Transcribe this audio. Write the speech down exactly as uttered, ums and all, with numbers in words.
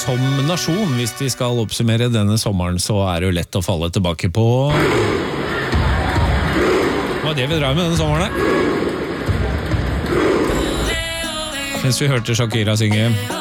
som nasjon, hvis de skal oppsummere denne sommeren, så er det jo lett å falle tilbake på hva er det vi drar med denne sommeren her? Mens vi hørte Shakira synge